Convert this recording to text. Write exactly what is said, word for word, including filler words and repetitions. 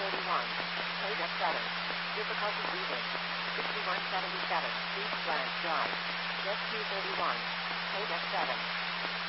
thirty-one. Code F seven. Difficulty reading. sixty-one seventy-seven. East Branch Drive. Jet two thirty-one. Code F seven.